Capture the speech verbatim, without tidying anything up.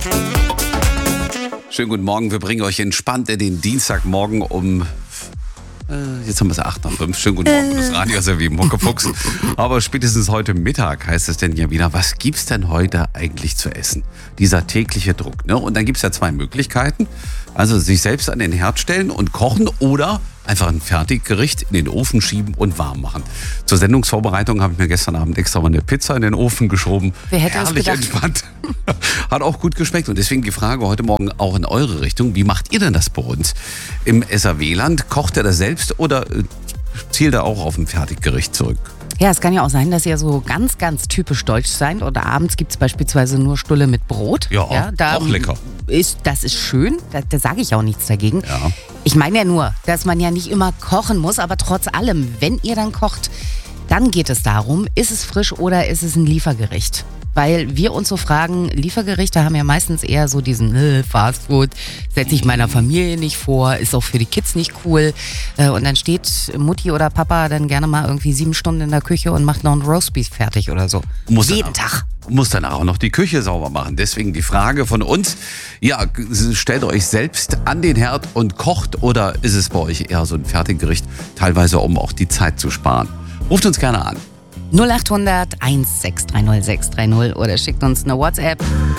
Schönen guten Morgen, wir bringen euch entspannt in den Dienstagmorgen um, äh, jetzt haben wir es acht nach fünf. Schönen guten Morgen, das Radio ist ja wie Muckefuchs. Aber spätestens heute Mittag heißt es denn ja wieder, was gibt's denn heute eigentlich zu essen? Dieser tägliche Druck, ne? Und dann gibt's ja zwei Möglichkeiten. Also sich selbst an den Herd stellen und kochen oder einfach ein Fertiggericht in den Ofen schieben und warm machen. Zur Sendungsvorbereitung habe ich mir gestern Abend extra mal eine Pizza in den Ofen geschoben. Wer hätte es Herrlich gedacht? entspannt. Hat auch gut geschmeckt. Und deswegen die Frage heute Morgen auch in eure Richtung. Wie macht ihr denn das bei uns im S R W-Land? Kocht ihr das selbst oder äh, zielt ihr auch auf ein Fertiggericht zurück? Ja, es kann ja auch sein, dass ihr so ganz, ganz typisch deutsch seid. Oder abends gibt es beispielsweise nur Stulle mit Brot. Ja, da auch lecker. Ist, das ist schön, da, da sage ich auch nichts dagegen. Ja. Ich meine ja nur, dass man ja nicht immer kochen muss, aber trotz allem, wenn ihr dann kocht, dann geht es darum, ist es frisch oder ist es ein Liefergericht? Weil wir uns so fragen, Liefergerichte haben ja meistens eher so diesen äh, Fastfood, setze ich meiner Familie nicht vor, ist auch für die Kids nicht cool. Äh, und dann steht Mutti oder Papa dann gerne mal irgendwie sieben Stunden in der Küche und macht noch ein Roastbeef fertig oder so. Muss Jeden dann, Tag. Muss dann auch noch die Küche sauber machen. Deswegen die Frage von uns, ja, stellt euch selbst an den Herd und kocht oder ist es bei euch eher so ein Fertiggericht, teilweise um auch die Zeit zu sparen? Ruft uns gerne an. null acht hundert eins sechs drei null sechs drei null oder schickt uns eine WhatsApp.